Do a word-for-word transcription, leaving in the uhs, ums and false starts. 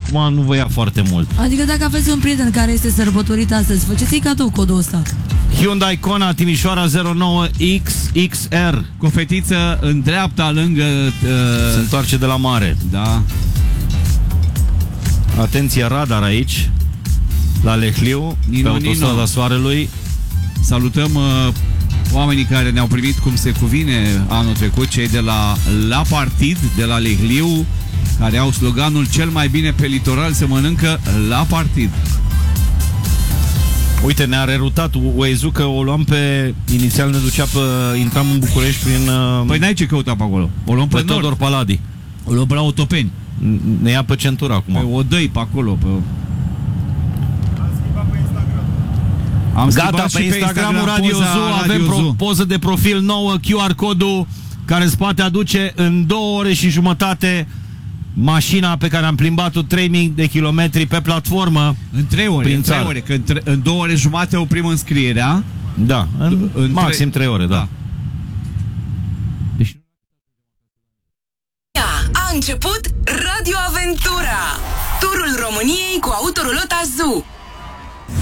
acum nu vă ia foarte mult. Adică dacă aveți un prieten care este sărbătorit astăzi, faceți-i cadou codul ăsta. Hyundai Kona Timișoara zero nouă X X R. Cu o fetiță în dreapta, lângă... Uh... Se întoarce de la mare. Da. Atenție, radar aici, la Lehliu, Nino, pe autostrada Nino. Soarelui. Salutăm uh, oamenii care ne-au primit cum se cuvine anul trecut, cei de la La Partid, de la Lehliu, care au sloganul cel mai bine pe litoral se mănâncă la partid. Uite, ne-a rerutat Waze-ul că o luam pe... Inițial ne ducea pe... Intram în București prin... Păi n-ai ce căuta pe acolo. O luăm pe, pe Todor Paladi. O luăm pe la Otopeni. Ne ia pe centură acum. Păi o dă-i pe acolo. Pe... Am Gata, pe Instagramul Radio Zoo avem pro, poză de profil nouă, Q R codul care îți poate aduce în două ore și jumătate mașina pe care am plimbat-o trei mii de kilometri pe platformă. În trei ore, în trei ore, că în, tre- în două ore jumate oprim înscrierea. Da, în, în maxim trei ore, da. da. Deci... A început Radio Aventura, turul României cu Autorolota Zoo.